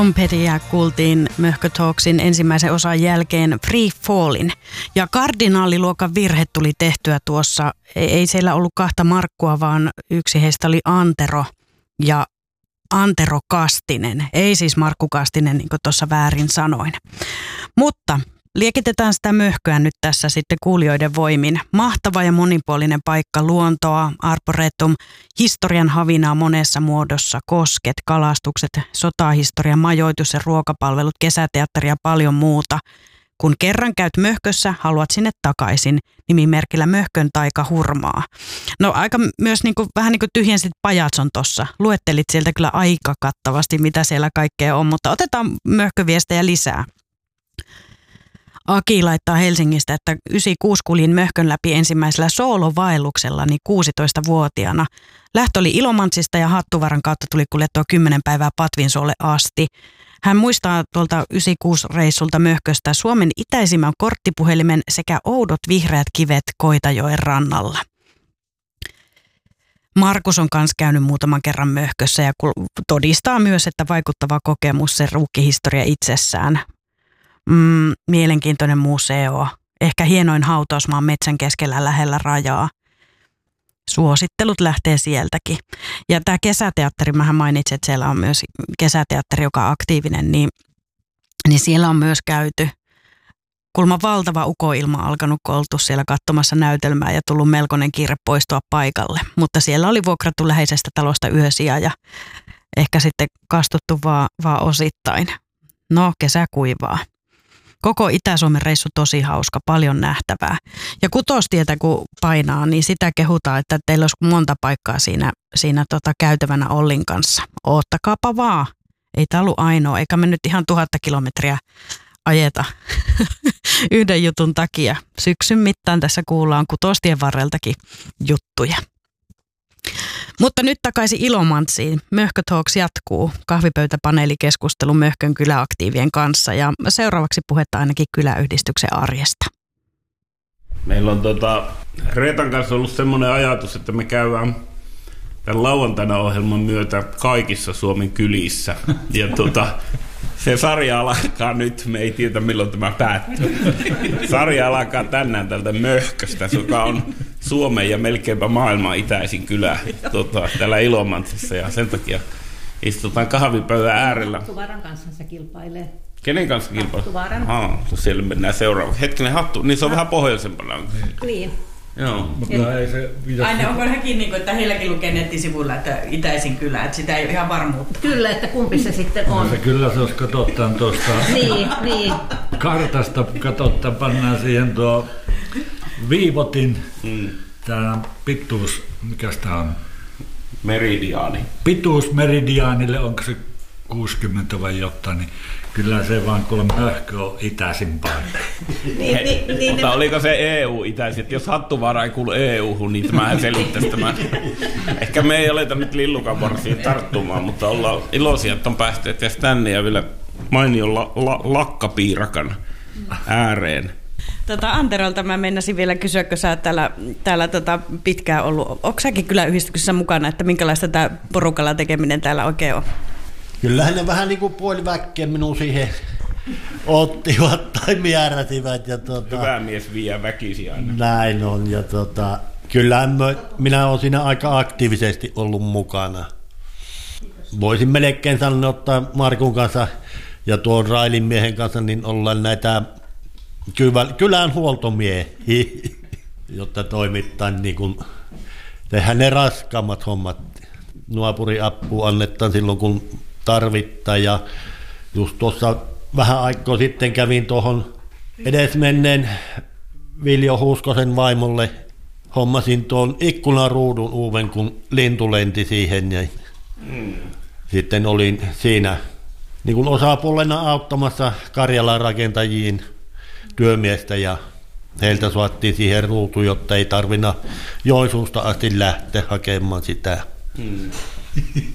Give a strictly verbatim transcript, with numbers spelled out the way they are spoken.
Trompetia kuultiin Möhkö Talksin ensimmäisen osan jälkeen Free Fallin. Ja kardinaaliluokan virhe tuli tehtyä tuossa. Ei siellä ollut kahta Markkua, vaan yksi heistä oli Antero ja Antero Kastinen. Ei siis Markku Kastinen, niin kuin tuossa väärin sanoin. Mutta liekitetään sitä möhköä nyt tässä sitten kuulijoiden voimin. Mahtava ja monipuolinen paikka, luontoa, arboretum, historian havinaa monessa muodossa, kosket, kalastukset, sotahistoria, majoitus ja ruokapalvelut, kesäteatteri ja paljon muuta. Kun kerran käyt möhkössä, haluat sinne takaisin, nimimerkillä Möhkön taika hurmaa. No aika myös niin kuin, vähän niin kuin tyhjensit pajatson tossa. Luettelit sieltä kyllä aika kattavasti, mitä siellä kaikkea on, mutta otetaan möhköviestejä lisää. Aki laittaa Helsingistä, että yhdeksänkymmentäkuusi kuljin Möhkön läpi ensimmäisellä soolovaelluksellani kuusitoistavuotiaana. Lähtö oli Ilomantsista ja Hattuvaran kautta tuli kuljettua kymmenen päivää Patvinsuolle asti. Hän muistaa tuolta yhdeksänkymmentäkuusi-reissulta Möhköstä Suomen itäisimmän korttipuhelimen sekä oudot vihreät kivet Koitajoen rannalla. Markus on kanssa käynyt muutaman kerran Möhkössä ja todistaa myös, että vaikuttava kokemus se ruukkihistoria itsessään. Mm, mielenkiintoinen museo. Ehkä hienoin hautausmaa metsän keskellä lähellä rajaa. Suosittelut lähtee sieltäkin. Ja tämä kesäteatteri, mähän mainitsin, että siellä on myös kesäteatteri, joka on aktiivinen, niin, niin siellä on myös käyty. Kulma valtava ukoilma alkanut, kun oltu siellä katsomassa näytelmää ja tullut melkoinen kiire poistua paikalle. Mutta siellä oli vuokrattu läheisestä talosta yösiä ja ehkä sitten kastuttu vaan, vaan osittain. No, kesä kuivaa. Koko Itä-Suomen reissu tosi hauska, paljon nähtävää. Ja Kutostietä kun painaa, niin sitä kehutaan, että teillä olisi monta paikkaa siinä, siinä tota käytävänä Ollin kanssa. Oottakaapa vaan. Ei tämä ollut ainoa, eikä me nyt ihan tuhatta kilometriä ajeta yhden jutun takia. Syksyn mittaan tässä kuullaan Kutostien varreltakin juttuja. Mutta nyt takaisin Ilomantsiin. Möhkö Talks jatkuu. Kahvipöytäpaneelikeskustelu Möhkön kyläaktiivien kanssa ja seuraavaksi puhetta ainakin kyläyhdistyksen arjesta. Meillä on tota, Reetan kanssa ollut semmoinen ajatus, että me käydään tämän lauantaina ohjelman myötä kaikissa Suomen kylissä. Ja tota, se sarja alkaa nyt, me ei tiedä milloin tämä päättyy. Sarja alkaa tänään tältä Möhköstä, joka on Suomen ja melkeinpä maailman itäisin kylä tota, täällä Ilomantsissa. Ja sen takia istutaan kahvipöydän äärellä. Hattuvaran kanssa se kilpailee. Kenen kanssa kilpailee? Hattuvaran. Aa, siellä mennään seuraavaksi. Hetkinen, Hattu, niin se on vähän pohjoisempana. Niin. Joo. Mutta ei se, aina onko hekin, niin kuin, että heilläkin lukee nettisivuilla, että itäisin kylä, että sitä ei ole ihan varmuutta. Kyllä, että kumpi se sitten on. No se kyllä se jos katsotaan tuosta niin, niin. kartasta, katsotaan, pannaan siihen tuo viivotin, mm. tämä pituus, mikä tämä on? Meridiaani. Pituus meridiaanille, onko se kuusikymmentä vai jotain, niin kyllä se vaan kuulemma Möhkö on itäisimpään. niin, niin, niin, mutta oliko se E U-itäisin? Jos Hattuvaara ei kuulu E U-hun, niin tämähän selittäisi tämän. Ehkä me ei oleta nyt lillukanvarsiin tarttumaan, mutta ollaan iloisia, että on päästy edes tänne ja vielä mainion la, la, lakkapiirakan ääreen. Tota, Anterolta mä mennäsin vielä kysyä, kun sä oot täällä, täällä tota, pitkään ollut. Onko säkin kyläyhdistyksessä mukana, että minkälaista tämä porukalla tekeminen täällä oikein on? Kyllähän ne vähän niin kuin puoliväkkiä minun siihen ottivat tai määräsivät. Ja tuota, hyvä mies vie väkisi aina. Näin on. Ja tuota, kyllähän mä, minä olen siinä aika aktiivisesti ollut mukana. Voisin melkein sanoa, että Markun kanssa ja tuon Railin miehen kanssa niin ollaan näitä kylän huoltomiehiä, jotta toimittaa niin kuin, tehdään ne raskaammat hommat. Naapuriapua annetaan silloin, kun tarvittaa. Ja just tuossa vähän aikaa sitten kävin tuohon edesmenneen Viljo Huuskosen vaimolle. Hommasin tuon ikkunaruudun uuden, kun lintu lenti siihen. Ja mm. Sitten olin siinä niin kuin osapuolena auttamassa Karjalan rakentajiin työmiestä ja heiltä saattiin siihen ruutu, jotta ei tarvinna Joensuusta asti lähteä hakemaan sitä. Hmm.